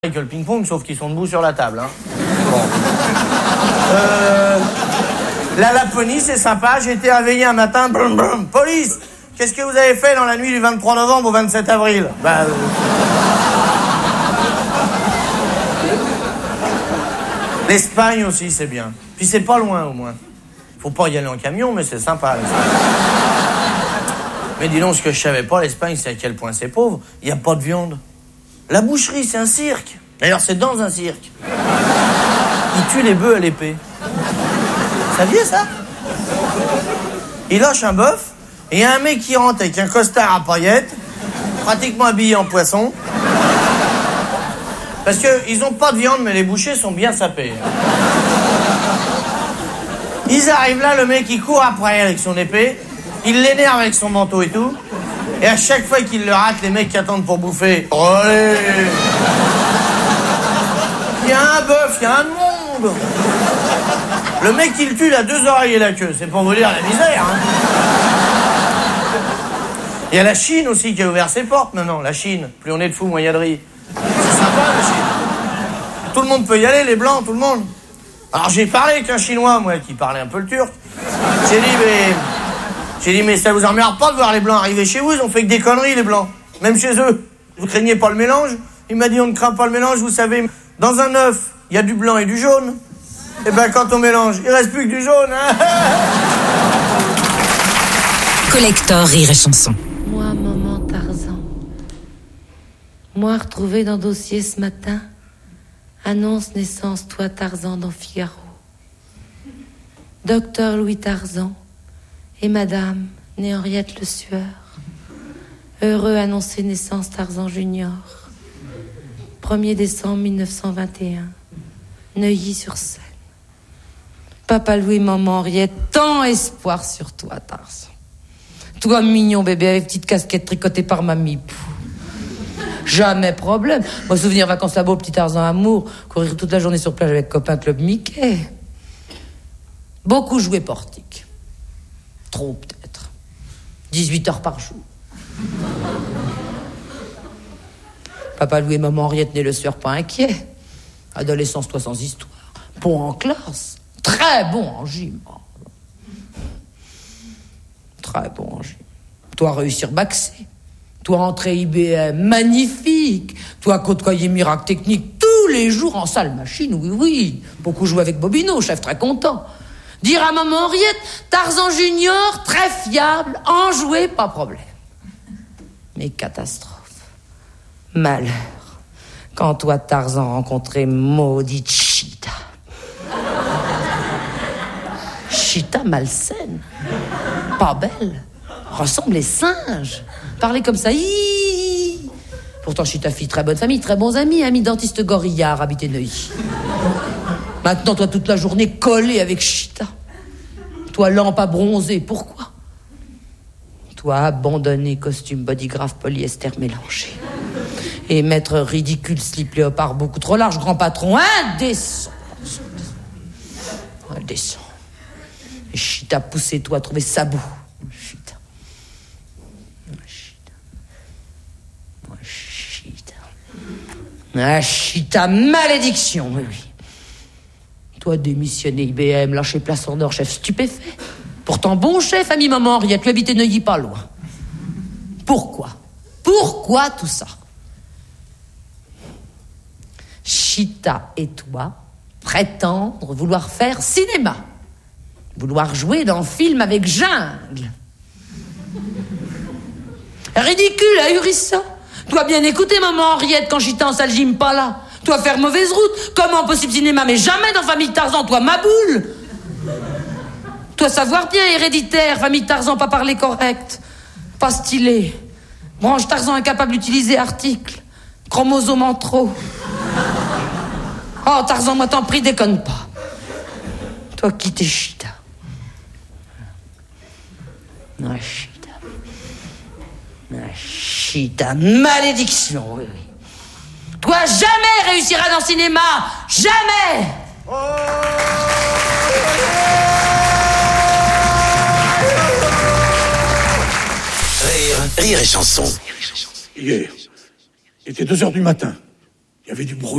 Que le ping-pong, sauf qu'ils sont debout sur la table. Hein. Bon. La Laponie, c'est sympa. J'ai été réveillé un matin. Brum, brum. Police, qu'est-ce que vous avez fait dans la nuit du 23 novembre au 27 avril L'Espagne aussi, c'est bien. Puis c'est pas loin, au moins. Faut pas y aller en camion, mais c'est sympa. Mais dis donc, ce que je savais pas, l'Espagne, c'est à quel point c'est pauvre. Il n'y a pas de viande. La boucherie, c'est un cirque. D'ailleurs, c'est dans un cirque. Ils tuent les bœufs à l'épée. Vous saviez ça? Ils lâchent un bœuf, et il y a un mec qui rentre avec un costard à paillettes, pratiquement habillé en poisson. Parce qu'ils n'ont pas de viande, mais les bouchers sont bien sapés. Ils arrivent là, le mec, il court après avec son épée, il l'énerve avec son manteau et tout. Et à chaque fois qu'il le rate, les mecs qui attendent pour bouffer. Allez! Il y a un bœuf, il y a un monde! Le mec qui le tue, il a 2 oreilles et la queue. C'est pour vous dire la misère, hein. Il y a la Chine aussi qui a ouvert ses portes maintenant. La Chine, plus on est de fous, moins il y a de riz. C'est sympa, la Chine. Tout le monde peut y aller, les blancs, tout le monde. Alors j'ai parlé avec un Chinois, moi, qui parlait un peu le turc. J'ai dit, mais ça vous emmerde pas de voir les Blancs arriver chez vous? Ils ont fait que des conneries, les Blancs. Même chez eux. Vous craignez pas le mélange? Il m'a dit, on ne craint pas le mélange, vous savez. Dans un œuf, il y a du blanc et du jaune. Et ben, quand on mélange, il reste plus que du jaune, hein. Collector Rire et Chanson. Moi, maman Tarzan. Moi, retrouvé dans dossier ce matin. Annonce naissance, toi Tarzan, dans Figaro. Docteur Louis Tarzan. Et madame, née Henriette Le Sueur. Heureux annoncer naissance Tarzan Junior. 1er décembre 1921. Neuilly-sur-Seine. Papa Louis, maman Henriette, tant espoir sur toi, Tarzan. Toi, mignon bébé, avec petite casquette tricotée par mamie. Jamais problème. Moi, souvenir vacances là-bas, petit Tarzan amour, courir toute la journée sur plage avec copain club Mickey. Beaucoup joué portique. Trop, peut-être. 18 heures par jour. Papa Louis et maman Henriette née Le Sueur, pas inquiet. Adolescence, toi, sans histoire. Bon en classe. Très bon en gym. Très bon en gym. Toi, réussir bac C. Toi, entrer IBM. Magnifique. Toi, côtoyer Miracle Technique tous les jours en salle machine. Oui, oui. Beaucoup joué avec Bobino, chef très content. Dire à maman Henriette, Tarzan Junior, très fiable, enjoué, pas problème. Mais catastrophe. Malheur. Quand toi, Tarzan, rencontrait maudite Chita. Chita malsaine. Pas belle. Ressemble les singes. Parler comme ça. Hihihi. Pourtant, Chita, fille, très bonne famille, très bons amis. Ami dentiste Gorillard, habité Neuilly. Maintenant, toi, toute la journée collée avec Chita. Toi, lampe à bronzer. Pourquoi? Toi, abandonné, costume bodygraph polyester mélangé. Et maître ridicule, slip léopard beaucoup trop large, grand patron, indécent. Indécent. Et Chita, poussez-toi, trouver sabot. Chita. Chita. Chita. Ah, Chita, malédiction, oui, oui. Toi, démissionné IBM, lâché place en or, chef stupéfait. Pourtant, bon chef, ami maman Henriette, lui habitait Neuilly pas loin. Pourquoi? Pourquoi tout ça? Chita et toi, prétendre vouloir faire cinéma. Vouloir jouer dans film avec jungle. Ridicule, ahurissant. Toi, bien écouter maman Henriette quand Chita en salle gym pas là. Toi, faire mauvaise route. Comment possible cinéma, mais jamais dans famille Tarzan. Toi, ma boule. Toi, savoir bien, héréditaire. Famille Tarzan, pas parler correct. Pas stylé. Branche Tarzan incapable d'utiliser article. Chromosome en trop. Oh, Tarzan, moi t'en prie, déconne pas. Toi, qui t'es Chita. Ah, Chita. Ah, Chita. Malédiction, oui, oui. Toi, jamais réussiras dans le cinéma. Jamais. Rire et Chanson. Hier, il était 2h du matin. y avait du bruit.